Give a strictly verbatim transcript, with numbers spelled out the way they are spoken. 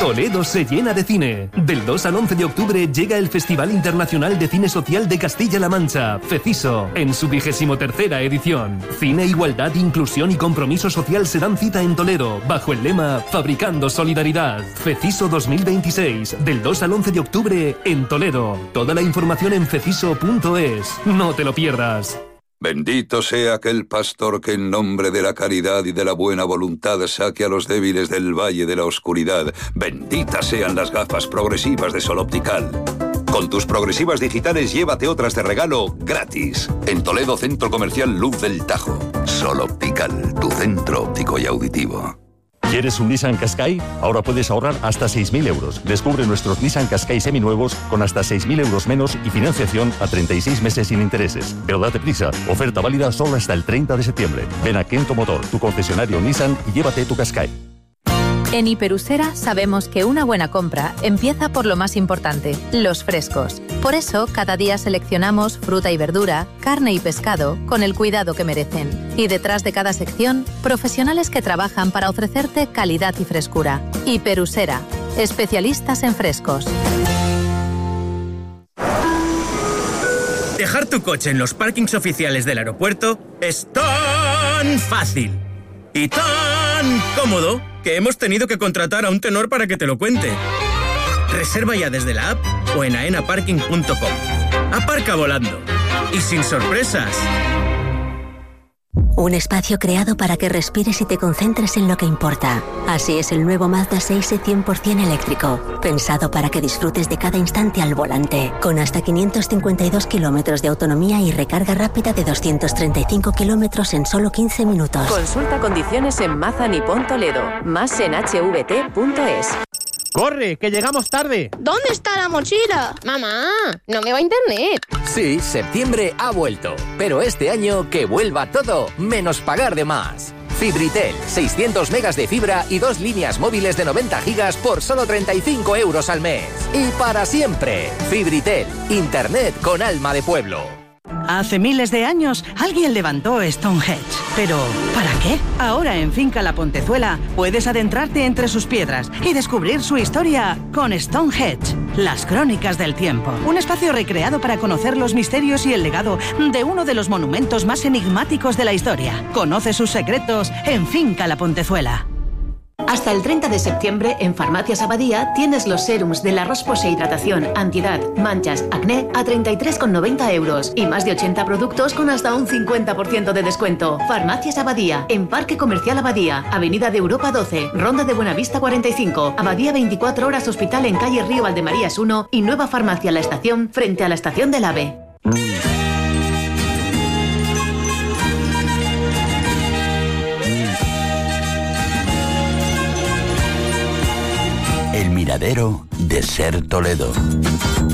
Toledo se llena de cine. Del dos al once de octubre llega el Festival Internacional de Cine Social de Castilla-La Mancha, FECISO, en su vigésimo tercera edición. Cine, igualdad, inclusión y compromiso social se dan cita en Toledo, bajo el lema Fabricando Solidaridad. FECISO dos mil veintiséis, del dos al once de octubre en Toledo. Toda la información en feciso punto es. No te lo pierdas. Bendito sea aquel pastor que en nombre de la caridad y de la buena voluntad saque a los débiles del valle de la oscuridad. Benditas sean las gafas progresivas de Sol Optical. Con tus progresivas digitales llévate otras de regalo gratis. En Toledo, Centro Comercial Luz del Tajo. Sol Optical, tu centro óptico y auditivo. ¿Quieres un Nissan Qashqai? Ahora puedes ahorrar hasta seis mil euros. Descubre nuestros Nissan Qashqai seminuevos con hasta seis mil euros menos y financiación a treinta y seis meses sin intereses. Pero date prisa, oferta válida solo hasta el treinta de septiembre. Ven a Kento Motor, tu concesionario Nissan, y llévate tu Qashqai. En Hiperusera sabemos que una buena compra empieza por lo más importante, los frescos. Por eso, cada día seleccionamos fruta y verdura, carne y pescado con el cuidado que merecen. Y detrás de cada sección, profesionales que trabajan para ofrecerte calidad y frescura. Hiperusera, especialistas en frescos. Dejar tu coche en los parkings oficiales del aeropuerto es tan fácil y tan cómodo que hemos tenido que contratar a un tenor para que te lo cuente. Reserva ya desde la app o en aena parking punto com. Aparca volando y sin sorpresas. Un espacio creado para que respires y te concentres en lo que importa. Así es el nuevo Mazda seis e cien por ciento eléctrico. Pensado para que disfrutes de cada instante al volante. Con hasta quinientos cincuenta y dos kilómetros de autonomía y recarga rápida de doscientos treinta y cinco kilómetros en solo quince minutos. Consulta condiciones en Mazda Nippon Toledo. Más en h v t punto es. ¡Corre, que llegamos tarde! ¿Dónde está la mochila? Mamá, no me va internet. Sí, septiembre ha vuelto, pero este año que vuelva todo, menos pagar de más. Fibritel, seiscientos megas de fibra y dos líneas móviles de noventa gigas por solo treinta y cinco euros al mes. Y para siempre, Fibritel, internet con alma de pueblo. Hace miles de años alguien levantó Stonehenge. ¿Pero para qué? Ahora en Finca La Pontezuela puedes adentrarte entre sus piedras y descubrir su historia con Stonehenge, las crónicas del tiempo. Un espacio recreado para conocer los misterios y el legado de uno de los monumentos más enigmáticos de la historia. Conoce sus secretos en Finca La Pontezuela. Hasta el treinta de septiembre en Farmacias Abadía tienes los serums de la Rospose Hidratación, Antiedad, Manchas, Acné a treinta y tres con noventa euros y más de ochenta productos con hasta un cincuenta por ciento de descuento. Farmacias Abadía, en Parque Comercial Abadía, Avenida de Europa doce, Ronda de Buenavista cuarenta y cinco, Abadía veinticuatro horas Hospital en calle Río Valdemarías uno y Nueva Farmacia La Estación frente a la Estación del AVE. El Miradero de Ser Toledo.